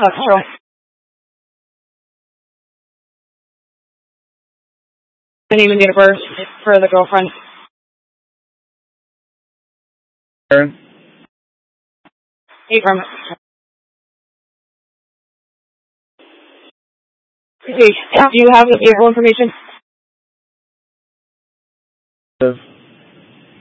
Sure. The name and date of birth for the girlfriend. Aaron? Abram. Do you have the vehicle information?